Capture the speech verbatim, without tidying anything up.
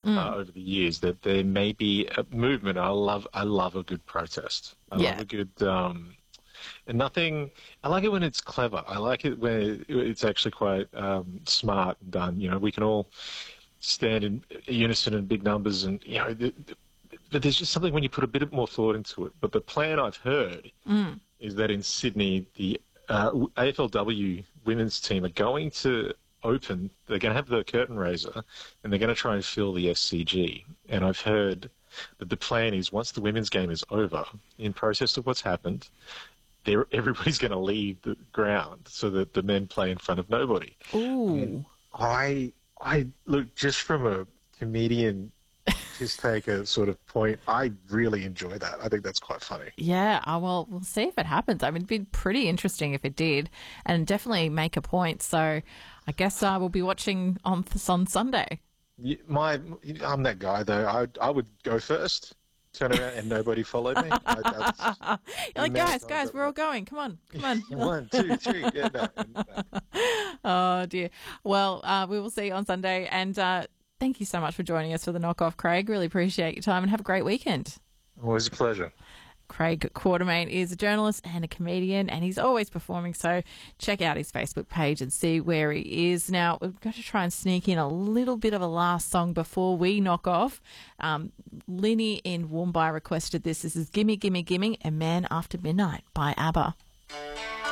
uh, over the years that there may be a movement. I love, I love a good protest. I Yeah. love a good, um, and nothing. I like it when it's clever. I like it when it's actually quite um, smart and done. You know, we can all stand in unison in big numbers, and you know, the, the, but there's just something when you put a bit more thought into it. But the plan I've heard Mm. is that in Sydney, the uh, A F L W women's team are going to open. They're going to have the curtain raiser, and they're going to try and fill the S C G. And I've heard that the plan is once the women's game is over, in protest of what's happened, they're, everybody's going to leave the ground so that the men play in front of nobody. Ooh. I, I look, just from a comedian, just take a sort of point, I really enjoy that. I think that's quite funny. Yeah, uh, well, we'll see if it happens. I mean, it'd be pretty interesting if it did, and definitely make a point. So I guess uh, we'll be watching on on Sunday. Y- My, I'm that guy, though. I, I would go first, turn around, and nobody followed me. I, that's, You're like, guys, guys, we're all going. Come on, come on. One, two, three. Yeah, no, no. Oh, dear. Well, uh, we will see you on Sunday. And uh, thank you so much for joining us for the Knockoff, Craig. Really appreciate your time and have a great weekend. Always a pleasure. Craig Quartermain is a journalist and a comedian, and he's always performing. So check out his Facebook page and see where he is. Now, we've got to try and sneak in a little bit of a last song before we knock off. Um, Linny in Woombai requested this. This is Gimme, Gimme, Gimme, A Man After Midnight by ABBA.